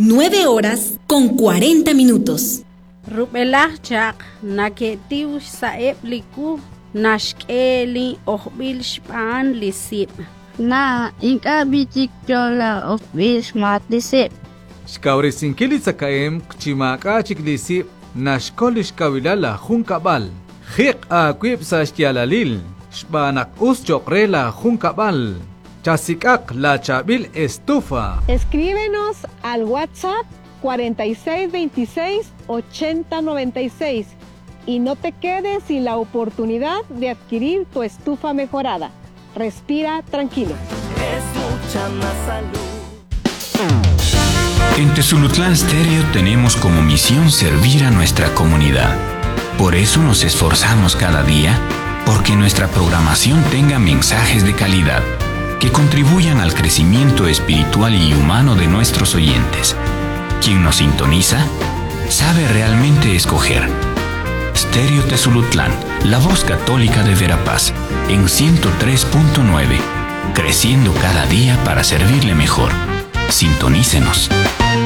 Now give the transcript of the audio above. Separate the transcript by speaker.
Speaker 1: 9 horas con 40 minutos.
Speaker 2: Rubelachak naketiu saepliku nashkeli ohbil shpan lisip.
Speaker 3: Na inkabitik yola ohbil shmat lisip.
Speaker 4: Shkaurisinkili sakaem kchimaka chiklisip nashkolish kabilala junkabal. Hik akwip sashtialalil. Shbanak chokre la junkabal. Chasikak la chabil estufa.
Speaker 5: Escríbenos al WhatsApp 4626-8096 y no te quedes sin la oportunidad de adquirir tu estufa mejorada. Respira tranquilo.
Speaker 6: Es mucha más salud.
Speaker 7: En Tezulutlán Stereo tenemos como misión servir a nuestra comunidad. Por eso nos esforzamos cada día porque nuestra programación tenga mensajes de calidad que contribuyan al crecimiento espiritual y humano de nuestros oyentes. Quien nos sintoniza sabe realmente escoger. Stereo Tezulutlán, la voz católica de Verapaz, en 103.9, creciendo cada día para servirle mejor. Sintonícenos.